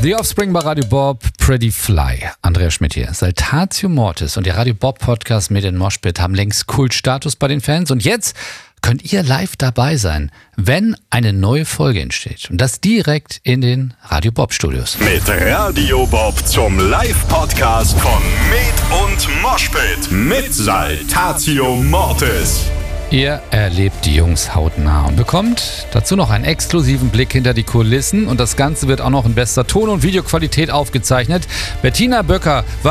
The Offspring bei Radio Bob, Pretty Fly. Andrea Schmidt hier. Saltatio Mortis und der Radio Bob Podcast mit den Moshpit haben längst Kultstatus bei den Fans. Und jetzt könnt ihr live dabei sein, wenn eine neue Folge entsteht. Und das direkt in den Radio Bob Studios. Mit Radio Bob zum Live-Podcast von Med und Moshpit mit Saltatio Mortis. Ihr erlebt die Jungs hautnah und bekommt dazu noch einen exklusiven Blick hinter die Kulissen. Und das Ganze wird auch noch in bester Ton- und Videoqualität aufgezeichnet. Bettina Böcker war